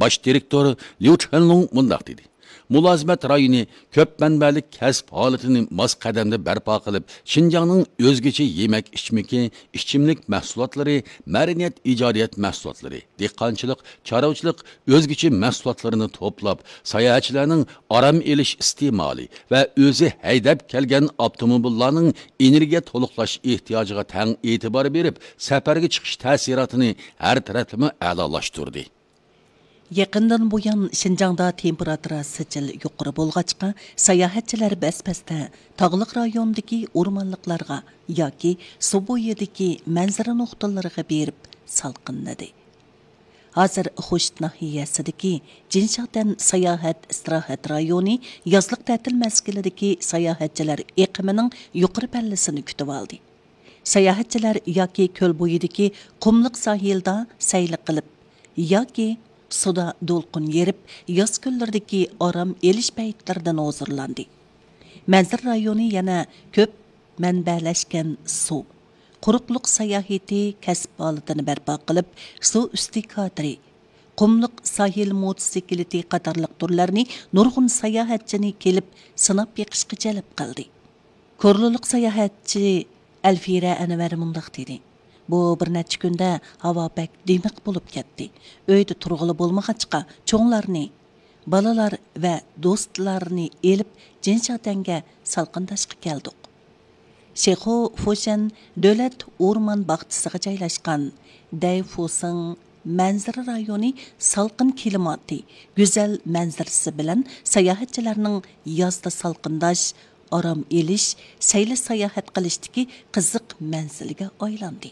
bosh direktori Liu Chenlong mundaq dedi. Mulozimat rayoni ko'p manbalik kasb holatini mos qadamda barpo qilib, Xinjiangning o'zgacha yemak ichimlik mahsulotlari, madaniyat ijodiyat mahsulotlari, dehqonchilik, chorvachilik o'zgacha mahsulotlarini to'plab, sayohatchilarning orom elish iste'moli va o'zi haydab kelgan avtomobillarning energiya to'liqlash ehtiyojiga tang e'tibor berib, safarga chiqish ta'sirotini har taraflama a'lolashtirdi. Yaqindan buyon Xinjiangda temperatura sijil yuqori bo'lg'achqa, sayohatchilar bas-basda tog'liq rayondagi o'rmonliqlarga yoki suv bo'yidagi manzara nuqtalariga berib salqinladi. Hozir Xo'sht nahiyasidagi Jinshadan sayohat istirohat rayoni yozliq ta'til mezgilidagi sayohatchilar iqimining yuqori pallasini kutib oldi. Sayohatchilar yoki ko'l bo'yidagi qumliq sohilda sayl qilib yoki suda do'lqin yerib, yoz kunlaridagi orom elish paytlardan hozirlandi. Manzar rayoni yana ko'p manbalashgan suv, quruqliq sayohati kasb holatini barpo qilib, suv usti kadri, qumliq sahil mototsikleti qatorliq turlarni nurg'un sayohatchini kelib sinab yiqishga jalb qildi. Ko'rlilik sayohatchi Alfira Anvar mundaq dedi. Bu bir necha kunda havo pek dimiq bo'lib ketdi. Uyda turg'ili bo'lmag'achqa cho'nglarni, balalar va do'stlarni elib Jinshatanga salqindashqa keldik. Shexo Foshan davlat o'rmon bog'chisiga joylashgan Dayfosing manzara rayoni salqin klimati, go'zal manzarasi bilan sayohatchilarning yozda salqindash, orom elish, sayli sayohat qilishdagi qiziq manziliga aylandi.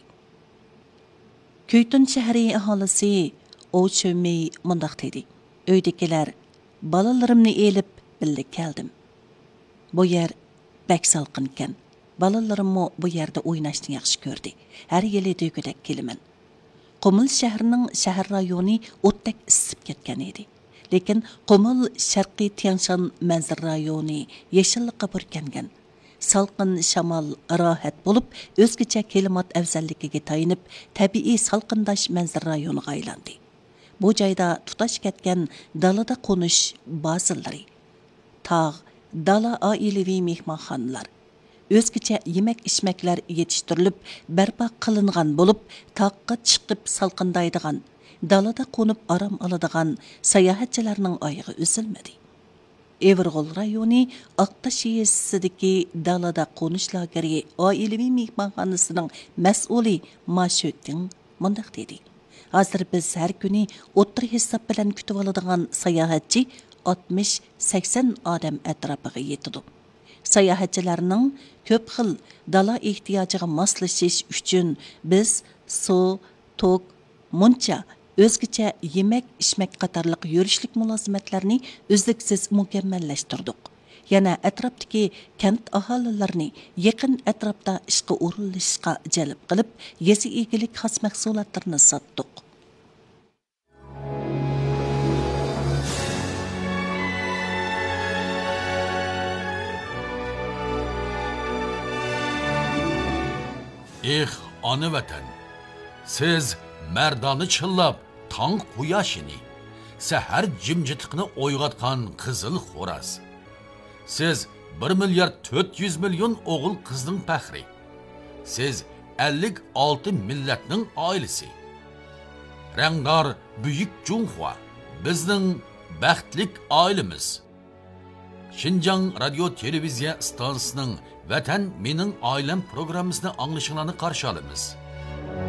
Köytün şəhəri əhalisi o çömey mundaq dedi. Öydekiler, balalarımni elib billi keldim. Bu yer bək salqın iken. Balalarımı bu yerde oynaşni yaxşı gördü. Her yeli dögüdək kelimin. Qumul şəhərinin şəhər rayoni otdak issib ketken edi. Lekin Qumul Şərqi Tianshan manzar rayoni yeşillikqa burkangan. Salqın şamal rahat bo'lib, o'zgacha klimat afzalligiga tayinib, tabiiy salqindash manzara rayoniga aylandi. Bu joyda tutash ketgan dalada qo'nish bazillari, tog', dala oilaviy mehmonxonalar, o'zgacha yemak-ichmaklar yetishtirilib, barpo qilingan bo'lib, tog'ga chiqib salqindaydigan, dalada qo'nib orom oladigan sayohatchilarning oyig'i uzilmadi. Everg'ol rayoni Aqtash yezisidagi dalada qo'nish lageri oilaviy mehmonxonasining mas'uli Mashutin mundaq dedi. Hozir biz har kuni o'ttir hisob bilan kutib oladigan sayohatchi 60-80 odam atrofiga yetadi. Sayohatchilarning ko'p xil dala ehtiyojiga moslashish uchun biz suv, tok, muncha o'zgacha yemak-ichmak qatorliq yurishlik mulozimatlarni uzluksiz mukammallashtirdik. Yana atrofdagi kent aholilarini yaqin atrofda ishga urilishga jalb qilib, yezi egilik xos mahsulotlarini sotdik. Ona vatan, siz mardoni chillab tong quyoshini, sahar jimjitiqni o'yg'atgan qizil xo'raz. Siz 1 milliard 400 million o'g'il qizning faxri. Siz 56 millatning oilasi. Rangdor buyuk Junhua bizning baxtlik oilamiz. Xinjiang radio televiziya stansiyasining Vatan mening oilam programmasini anglashinglarni qarshi olamiz.